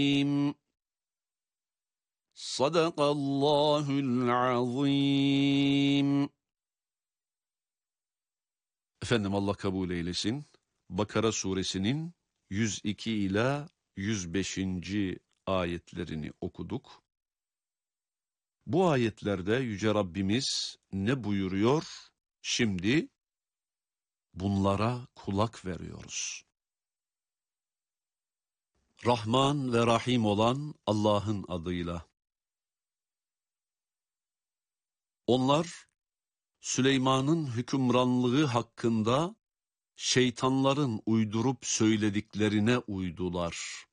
Sadakallahul azim. Efendim Allah kabul eylesin. Bakara suresinin 102 ila 105. ayetlerini okuduk. Bu ayetlerde Yüce Rabbimiz ne buyuruyor? Şimdi bunlara kulak veriyoruz. Rahman ve Rahim olan Allah'ın adıyla. Onlar Süleyman'ın hükümranlığı hakkında şeytanların uydurup söylediklerine uydular.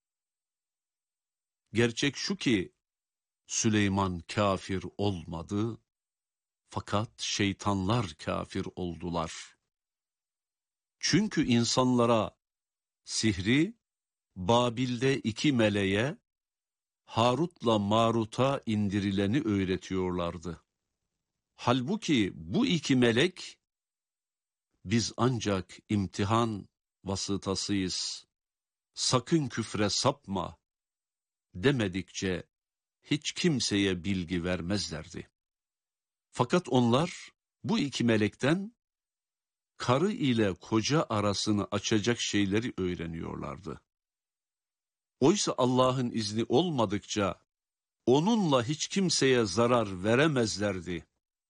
Gerçek şu ki Süleyman kafir olmadı, fakat şeytanlar kafir oldular. Çünkü insanlara sihri Babil'de 2 meleğe, Harut'la Marut'a indirileni öğretiyorlardı. Halbuki bu 2 melek, biz ancak imtihan vasıtasıyız, sakın küfre sapma demedikçe hiç kimseye bilgi vermezlerdi. Fakat onlar bu 2 melekten karı ile koca arasını açacak şeyleri öğreniyorlardı. Oysa Allah'ın izni olmadıkça onunla hiç kimseye zarar veremezlerdi.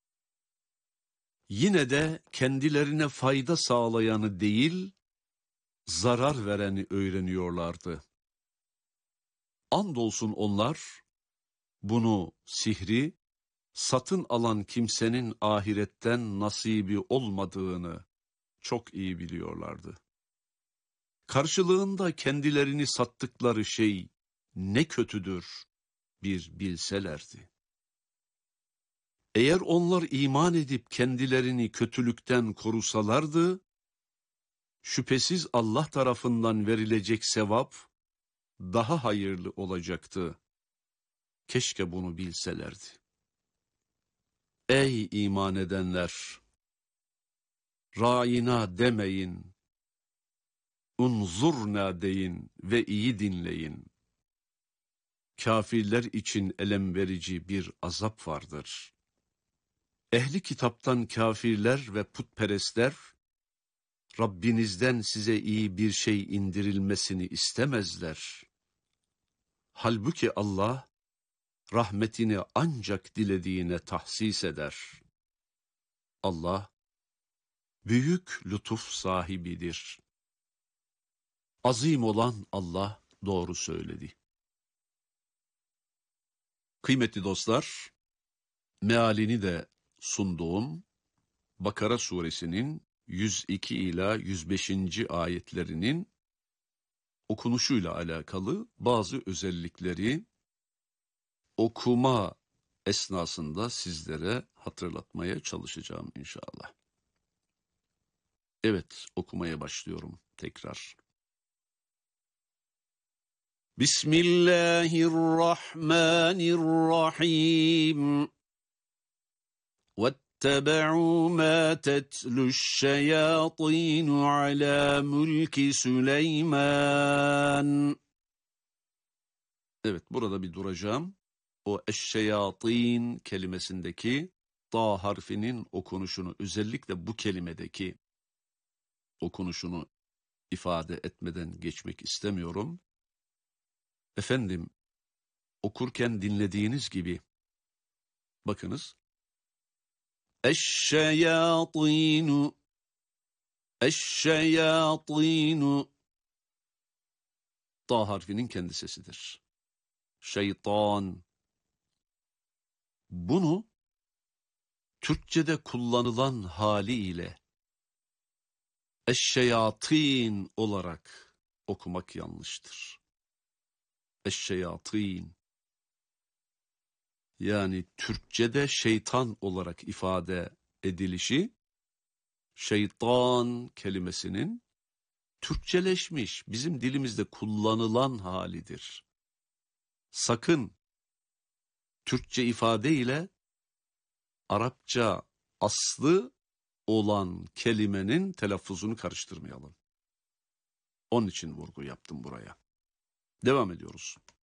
Yine de kendilerine fayda sağlayanı değil, zarar vereni öğreniyorlardı. Andolsun onlar, bunu sihri, satın alan kimsenin ahiretten nasibi olmadığını çok iyi biliyorlardı. Karşılığında kendilerini sattıkları şey ne kötüdür bir bilselerdi. Eğer onlar iman edip kendilerini kötülükten korusalardı, şüphesiz Allah tarafından verilecek sevap daha hayırlı olacaktı. Keşke bunu bilselerdi. Ey iman edenler! Râina demeyin, unzurna deyin ve iyi dinleyin. Kafirler için elem verici bir azap vardır. Ehli kitaptan kafirler ve putperestler, Rabbinizden size iyi bir şey indirilmesini istemezler. Halbuki Allah, rahmetini ancak dilediğine tahsis eder. Allah, büyük lütuf sahibidir. Azim olan Allah doğru söyledi. Kıymetli dostlar, mealini de sunduğum Bakara suresinin 102 ila 105. ayetlerinin okunuşuyla alakalı bazı özellikleri okuma esnasında sizlere hatırlatmaya çalışacağım inşallah. Evet, okumaya başlıyorum tekrar. Bismillahirrahmanirrahim. وَاتَّبَعُوا مَا تَتْلُو الشَّيَاطِينُ عَلَى مُلْكِ سُلَيْمَانَ. Evet, burada bir duracağım. O eşşeyatin kelimesindeki ta harfinin okunuşunu, özellikle bu kelimedeki okunuşunu ifade etmeden geçmek istemiyorum. Efendim, okurken dinlediğiniz gibi, bakınız, eşşeyatînu, eşşeyatînu, ta harfinin kendi sesidir. Şeytan. Bunu Türkçe'de kullanılan haliyle eşşeyatin olarak okumak yanlıştır. Eşşeyatin. Yani Türkçe'de şeytan olarak ifade edilişi, şeytan kelimesinin Türkçeleşmiş, bizim dilimizde kullanılan halidir. Sakın Türkçe ifade ile Arapça aslı olan kelimenin telaffuzunu karıştırmayalım. Onun için vurgu yaptım buraya. Devam ediyoruz.